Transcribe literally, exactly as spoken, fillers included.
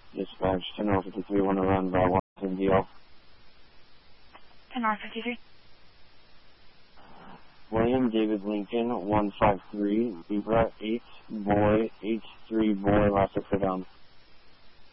Dispatch, ten R fifty-three, want to run by Washington, D L. ten R fifty-three. William David Lincoln, one five three, Zebra eight, boy, H three, boy, last exit down.